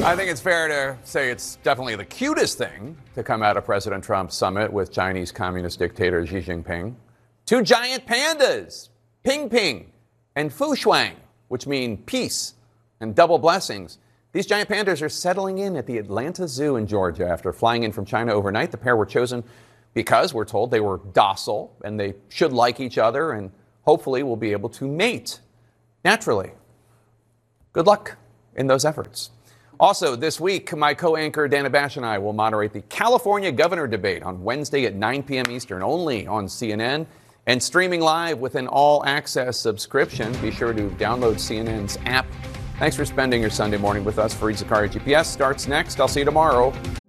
I think it's fair to say it's definitely the cutest thing to come out of President Trump's summit with Chinese Communist dictator Xi Jinping. Two giant pandas, Ping Ping and Fu Shuang, which mean peace and double blessings. These giant pandas are settling in at the Atlanta Zoo in Georgia after flying in from China overnight. The pair were chosen because we're told they were docile and they should like each other and hopefully will be able to mate naturally. Good luck in those efforts. Also, this week, my co-anchor Dana Bash and I will moderate the California governor debate on Wednesday at 9 p.m. Eastern, only on CNN and streaming live with an all-access subscription. Be sure to download CNN's app. Thanks for spending your Sunday morning with us. Fareed Zakaria, GPS starts next. I'll see you tomorrow.